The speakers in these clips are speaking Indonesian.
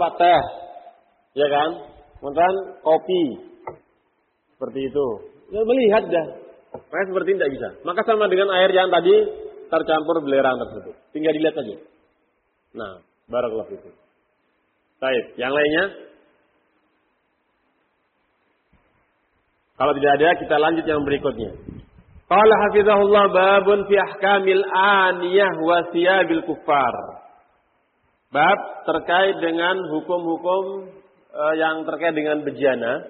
apa teh, ya kan? Kemudian kopi, seperti itu. Ya melihat dah, makanya seperti ini tidak bisa. Maka sama dengan air yang tadi tercampur belerang tersebut, tinggal dilihat saja. Nah, barakallahu fikum. Baik, yang lainnya? Kalau tidak ada, kita lanjut yang berikutnya. Qala hafizahullah babun fi ahkamil aniyah wa thiyabil kuffar. Bab terkait dengan hukum-hukum yang terkait dengan bejana.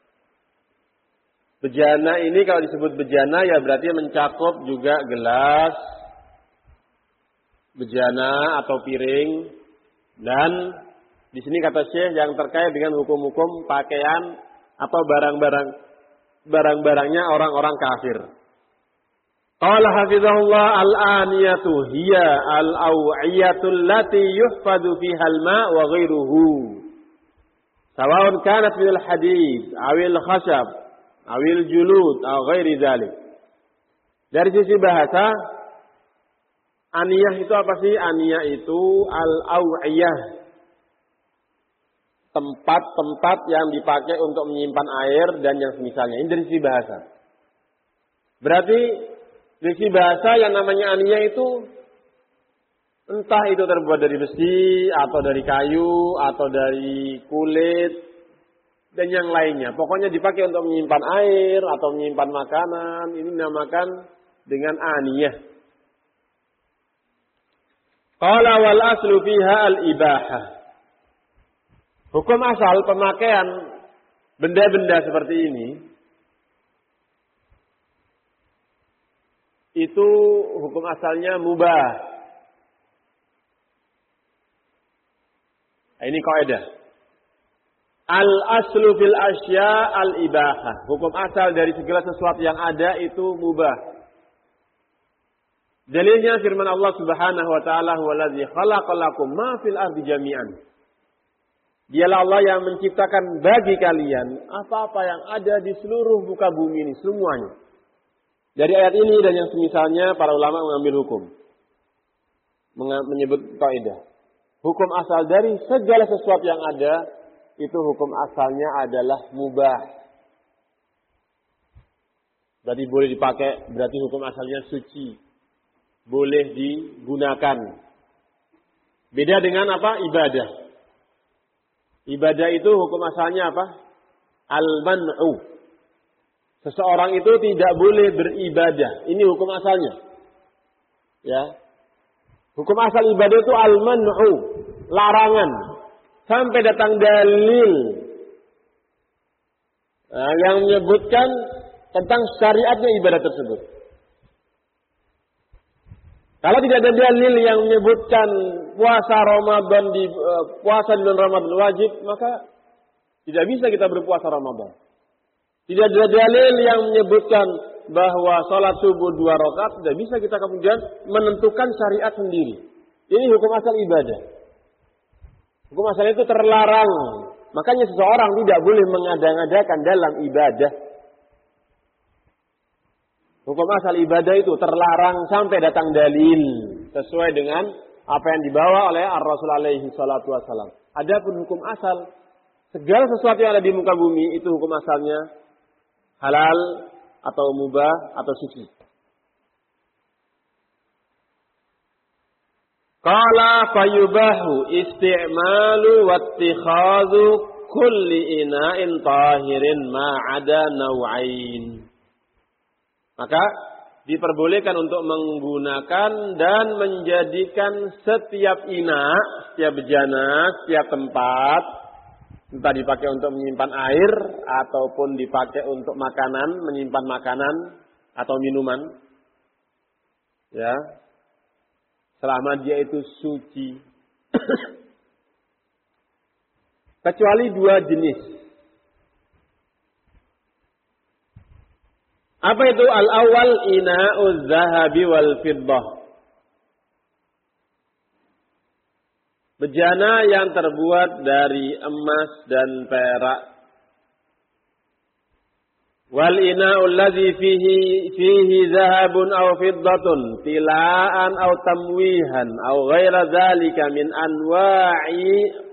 Bejana ini kalau disebut bejana ya berarti mencakup juga gelas, bejana atau piring, dan di sini kata Syekh yang terkait dengan hukum-hukum pakaian atau barang-barangnya orang-orang kafir. Qala hafizahullah al-aniyatu hiya al-aw'iyatu allati yuhfadu fiha al-ma' wa ghairuhu. Sawa'un kanat min al-hadid awil khashab awil julud aw ghairi dzalik. Dari sisi bahasa, aniyah itu apa sih? Aniyah itu al-aw'iyah, tempat-tempat yang dipakai untuk menyimpan air dan yang semisalnya. Ini dari sisi bahasa. Berarti dari sisi bahasa yang namanya aniyah itu entah itu terbuat dari besi atau dari kayu atau dari kulit dan yang lainnya. Pokoknya dipakai untuk menyimpan air atau menyimpan makanan. Ini dinamakan dengan aniyah. Qala wal aslu fiha al-ibahah. Hukum asal pemakaian benda-benda seperti ini itu hukum asalnya mubah. Nah, ini kaidah. Al-aslu fil asya al-ibahah. Hukum asal dari segala sesuatu yang ada itu mubah. Dalilnya firman Allah Subhanahu wa taala, "Huwallazi khalaqalakum ma fil ardi jami'an." Dialah Allah yang menciptakan bagi kalian apa-apa yang ada di seluruh muka bumi ini semuanya. Dari ayat ini dan yang semisalnya para ulama mengambil hukum. Menyebut kaidah. Hukum asal dari segala sesuatu yang ada itu hukum asalnya adalah mubah. Berarti boleh dipakai, berarti hukum asalnya suci. Boleh digunakan. Beda dengan apa? Ibadah. Ibadah itu hukum asalnya apa? Al-man'u. Seseorang itu tidak boleh beribadah. Ini hukum asalnya. Ya. Hukum asal ibadah itu al-man'u, larangan. Sampai datang dalil yang menyebutkan tentang syariatnya ibadah tersebut. Kalau tidak ada dalil yang menyebutkan puasa Ramadan puasa di bulan Ramadan wajib, maka tidak bisa kita berpuasa Ramadan. Tidak ada dalil yang menyebutkan bahwa sholat subuh 2 rakaat, tidak bisa kita kemudian menentukan syariat sendiri. Ini hukum asal ibadah. Hukum asal itu terlarang. Makanya seseorang tidak boleh mengada-ngadakan dalam ibadah. Hukum asal ibadah itu terlarang sampai datang dalil sesuai dengan apa yang dibawa oleh Ar-Rasul alaihi salatu wassalam. Adapun hukum asal, segala sesuatu yang ada di muka bumi itu hukum asalnya halal atau mubah atau suci. Qala fayubahu isti'malu wattikhadhu kulli ina'in tahirin ma'ada naw'ain. Maka diperbolehkan untuk menggunakan dan menjadikan setiap ina, setiap bejana, setiap tempat, entah dipakai untuk menyimpan air ataupun dipakai untuk makanan, menyimpan makanan atau minuman. Ya. Selama dia itu suci. Kecuali 2 jenis. Apa itu? Al-awwal ina'uz zahabi wal fiddah. Bejana yang terbuat dari emas dan perak. Wal ina'ul ladzi fihi zahabun aw fiddatun tilaan aw tamwihan aw ghaira dzalika min anwa'i